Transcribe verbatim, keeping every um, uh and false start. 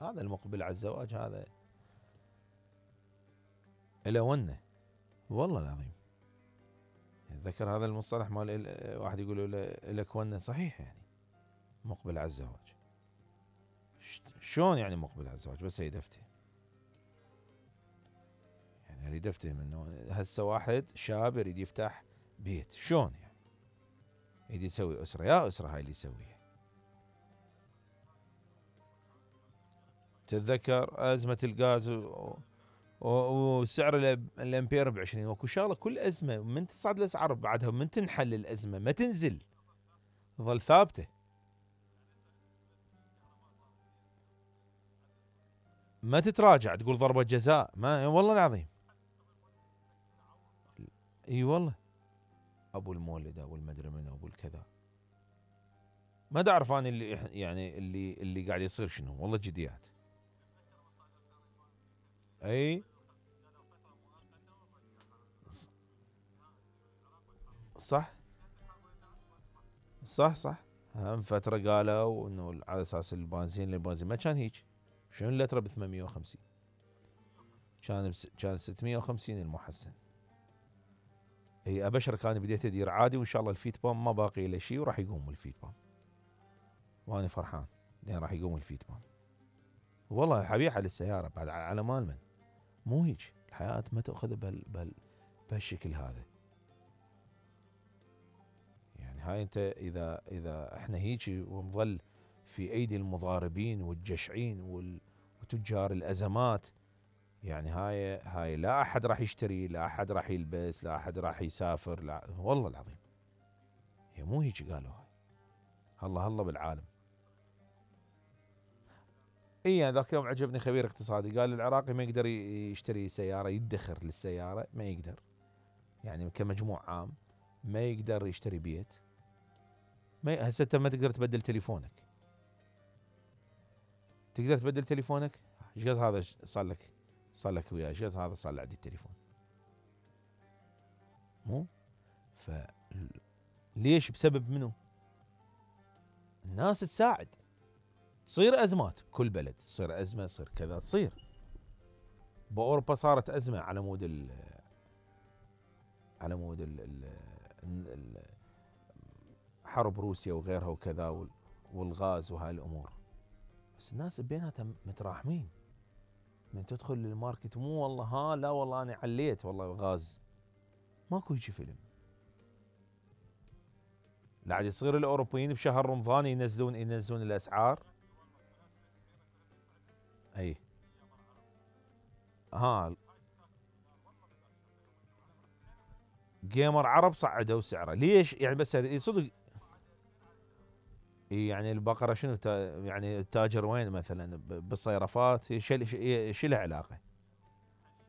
هذا المقبل على الزواج هذا إلى ونه، والله العظيم. ذكر هذا المصطلح مال واحد يقول لك ونه، صحيح يعني مقبل على الزواج. شلون يعني مقبل على الزواج؟ بس اريد افتهم، يعني اريد افتهم انه هسه واحد شاب يريد يفتح بيت، شلون يعني؟ يريد يسوي اسره، يا اسره هاي اللي يسويها. تتذكر ازمه الغاز وسعر الامبير ب عشرين، وكل شغله، كل ازمه من تصعد الاسعار بعدها من تنحل الازمه ما تنزل، تظل ثابته ما تتراجع، تقول ضربه جزاء، ما والله العظيم. اي والله، ابو المولد ابو المدري من ابو الكذا، ما دا اعرف انا اللي يعني اللي اللي قاعد يصير شنو، والله جديات. اي صح صح صح. هم فتره قالوا انه على اساس البنزين، البنزين ما كان هيك، شنو اللتره ب ثمانمية وخمسين، كان بس كان ستمية وخمسين المحسن. اي ابشر كان بديت ادير عادي، وان شاء الله الفيت بام ما باقي له شيء وراح يقوم الفيت بام، وانا فرحان لان راح يقوم الفيت بام. والله حبيحه للسياره بعد على مال من، مو هيك الحياه ما تاخذ بهال بهال بهالشكل هذا. يعني هاي انت اذا اذا احنا هيك ونظل في ايدي المضاربين والجشعين وتجار الازمات، يعني هاي هاي لا احد راح يشتري، لا احد راح يلبس، لا احد راح يسافر، لا والله العظيم هي مو هيك قالوا هاي. الله الله بالعالم. اي يعني ذاك اليوم عجبني خبير اقتصادي قال العراقي ما يقدر يشتري سياره، يدخر للسياره ما يقدر، يعني كمجموع عام ما يقدر يشتري بيت. ما هسه انت ما تقدر تبدل تليفونك، تقدر تبدل تليفونك؟ ايش قد هذا صار لك، صار لك وياه ايش قد هذا صار لي عندي التليفون، مو ف ليش؟ بسبب منو؟ الناس تساعد، تصير ازمات بكل بلد، تصير ازمه، تصير كذا، تصير. باوروبا صارت ازمه على مود ال على مود ال ال حرب روسيا وغيرها وكذا، والغاز وهاي الامور، بس الناس بيناتها متراحمين. من تدخل للماركت مو والله ها لا والله انا عليت والله غاز، ماكو هيجي فيلم. لا عاد يصير الاوروبيين بشهر رمضان ينزلون ينزلون الاسعار. اي ها جيمر عرب صعدوا سعره ليش؟ يعني بس صدق. يعني البقره شنو يعني التاجر وين مثلا بالصيرفات، شو له علاقه؟